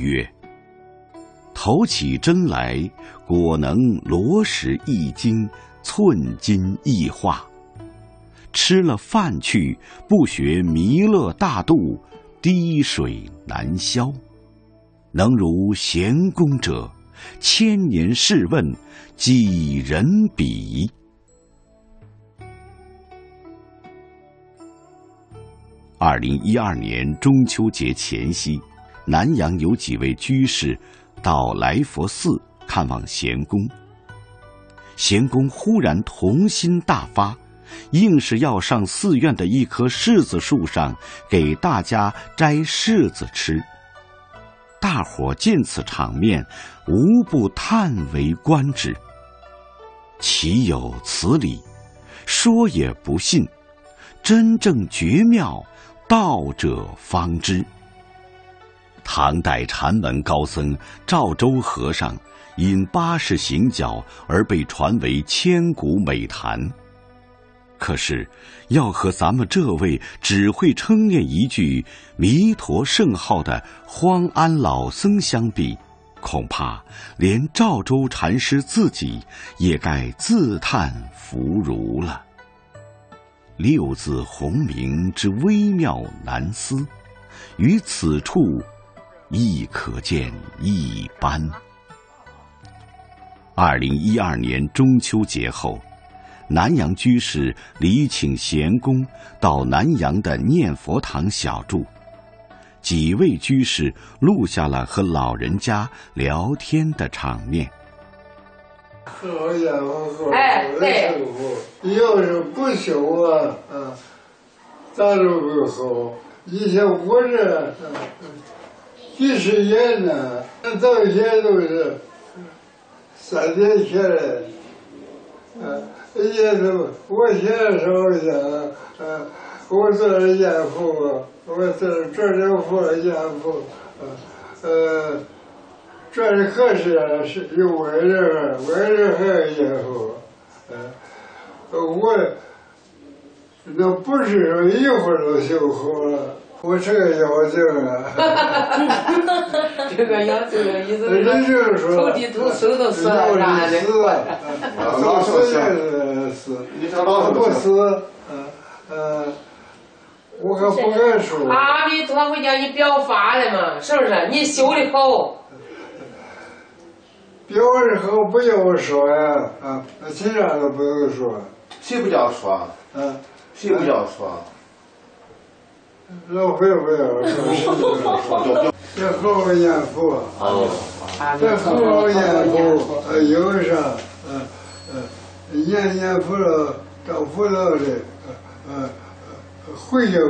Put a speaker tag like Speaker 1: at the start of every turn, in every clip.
Speaker 1: 曰：投起针来，果能罗石一斤，寸金易化。吃了饭去，不学弥勒大度，滴水难消。能如贤公者，千年试问，几人比？2012年中秋节前夕，南阳有几位居士到来佛寺看望贤公。贤公忽然童心大发，硬是要上寺院的一棵柿子树上给大家摘柿子吃。大伙见此场面，无不叹为观止。岂有此理？说也不信，真正绝妙，道者方知。唐代禅门高僧赵州和尚因80行脚而被传为千古美谈。可是要和咱们这位只会称念一句弥陀圣号的荒安老僧相比，恐怕连赵州禅师自己也该自叹弗如了。六字洪名之微妙难思，于此处亦可见一斑。2012年中秋节后，南阳居士礼请贤公到南阳的念佛堂小住，几位居士录下了和老人家聊天的场面。
Speaker 2: 好家伙，对，要是不修啊，咱都不好。以前我这几十年呢，到现在都是3天前来，也都我现在烧香，我做了念佛，我做这佛念佛，这可是有外人还念佛，我那不是说一会儿就修好了。我这个妖精啊，
Speaker 3: 这个妖精的意思
Speaker 2: 是说，
Speaker 3: 头地头手都死了，啥的？
Speaker 2: 老死，你这老不死，我可不敢说。
Speaker 3: 阿弥陀佛叫你表法的嘛，是不是？你修的好。
Speaker 2: 表的好不要说呀，其他都不用说。
Speaker 4: 谁不叫说？谁不叫说？
Speaker 2: 老会不要说，这好好念佛，这好好念佛，有啥，念佛了，到佛道里，回去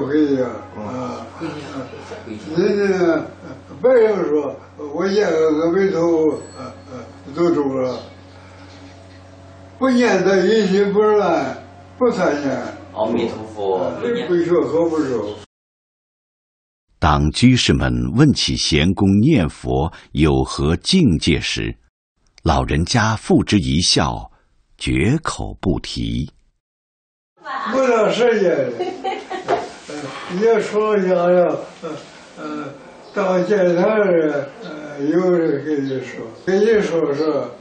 Speaker 2: 人家白人说，我念个阿弥陀佛，都中了，不念的一心不乱，不参念。
Speaker 5: 阿弥陀佛，
Speaker 2: 不学好不熟。
Speaker 1: 当居士们问起贤公念佛有何境界时，老人家付之一笑，绝口不提。
Speaker 2: 不到时间，也说想要，到见他人，有人跟你说，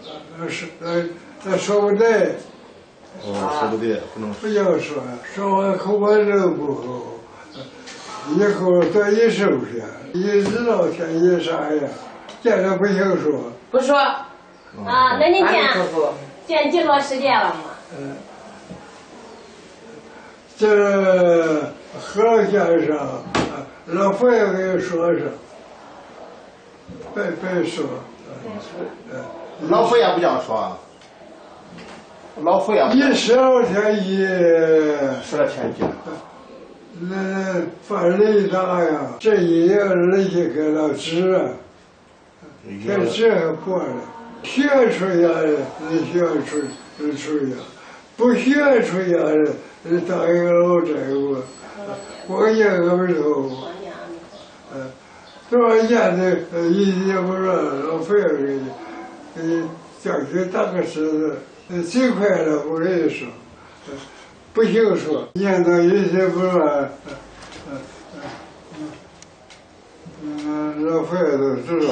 Speaker 2: 说不对。
Speaker 4: 说不对，
Speaker 2: 不要说，说完口完人不好。以后多一收拾，一知道天一啥呀，见着不行说。
Speaker 3: 不说。
Speaker 6: 那你见几多时间了吗？
Speaker 2: 这和先生，老佛爷给说上，别说。
Speaker 4: 老佛爷不叫说。老佛爷。
Speaker 2: 12天
Speaker 4: 12天一。
Speaker 2: 那犯雷大呀，这一夜人家给了纸，这纸还过了，学出家的你学出家，不学出家的你当一个老债务，我念阿弥陀佛，多少年的一也不让老费给你叫去打个狮子，最快了我跟你说。不行说，念到一些不乱，老佛爷都知道。